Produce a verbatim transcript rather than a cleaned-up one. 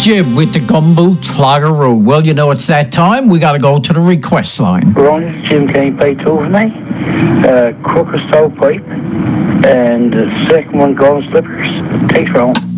Jib with the Gumboot Cloggeroo. Well, you know, it's that time. We got to go to the request line. Ron, Jim, can you play two for me? Uh, Crooked Stove Pipe, and the second one, Golden Slippers. Thanks, Ron.